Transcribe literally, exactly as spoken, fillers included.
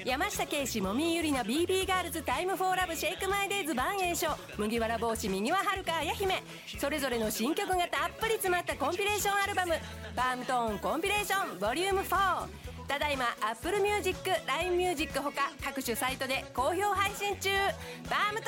山下圭史、もみゆりな ビービー ガールズ、タイムフォーラブ、シェイクマイデイズ、バンエイショ、麦わら帽子、右ははるか、あや姫、それぞれの新曲がたっぷり詰まったコンピレーションアルバム、パームトーンコンピレーションボリュームフォー、ただいま Apple Music、ライン Music ほか各種サイトで好評配信中。パームト